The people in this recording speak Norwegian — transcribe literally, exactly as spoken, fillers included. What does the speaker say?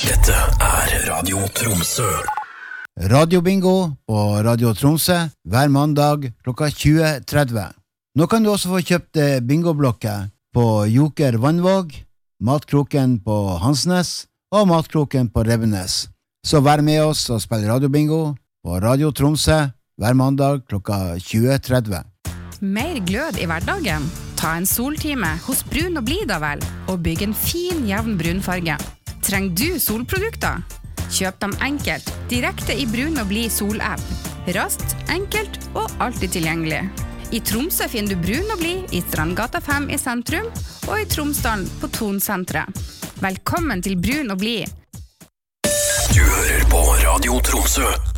Dette er Radio Tromsø. Radio Bingo på Radio Tromsø hver mandag klokka tjue tretti. Nå kan du også få kjøpt bingoblokker på Joker Vannvåg, Matkroken på Hansnes og Matkroken på Rebbenes. Så vær med oss og spill Radio Bingo på Radio Tromsø hver mandag klokka tjue tretti. Mer glød i hverdagen? Ta en soltime hos Brun og Blid da vel, og bygg en fin, jevn brunfarge. Trenger du solprodukter? Kjøp dem enkelt, direkte i Brun og Blid sol-app. Raskt, enkelt og alltid tilgjengelig. I Tromsø finner du Brun og Blid i Strandgata fem i sentrum, og i Tromsdalen på Tonsentret. Velkommen til Brun og Blid. Du hører på Radio Tromsø.